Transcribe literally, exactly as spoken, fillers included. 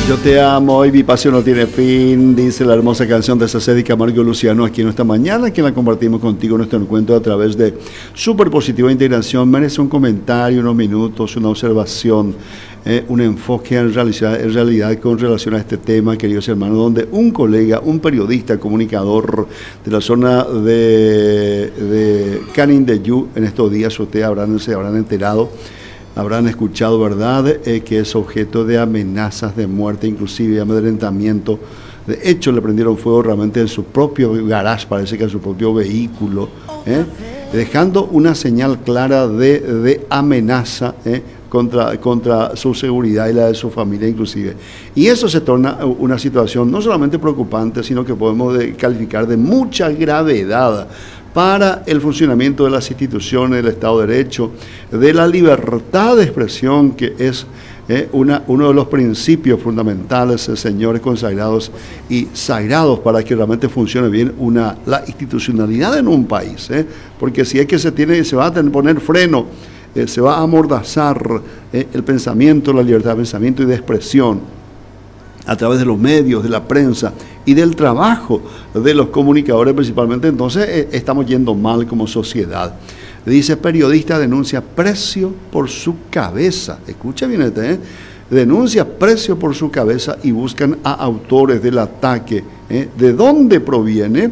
Yo te amo y mi pasión no tiene fin, dice la hermosa canción de Sacedi Camargo y Luciano aquí en esta mañana, que la compartimos contigo en nuestro encuentro a través de Super Positiva Integración. Merece un comentario, unos minutos, una observación, eh, un enfoque en realidad, en realidad con relación a este tema, queridos hermanos, donde un colega, un periodista, comunicador de la zona de, de Canindeyú, en estos días ustedes habrán, se habrán enterado, habrán escuchado, ¿verdad?, eh, que es objeto de amenazas de muerte, inclusive de amedrentamiento. De hecho, le prendieron fuego realmente en su propio garage, parece que en su propio vehículo, ¿eh? dejando una señal clara de, de amenaza ¿eh? contra, contra su seguridad y la de su familia inclusive. Y eso se torna una situación no solamente preocupante, sino que podemos de, calificar de mucha gravedad para el funcionamiento de las instituciones, del Estado de Derecho, de la libertad de expresión, que es eh, una, uno de los principios fundamentales, eh, señores consagrados y sagrados, para que realmente funcione bien una, la institucionalidad en un país. Eh, porque si es que se, tiene, se va a tener, poner freno, eh, se va a amordazar eh, el pensamiento, la libertad de pensamiento y de expresión, a través de los medios, de la prensa y del trabajo de los comunicadores principalmente, entonces eh, estamos yendo mal como sociedad. Dice, periodista denuncia precio por su cabeza. Escucha bien este, ¿eh? Denuncia precio por su cabeza y buscan a autores del ataque. ¿eh? ¿De dónde proviene?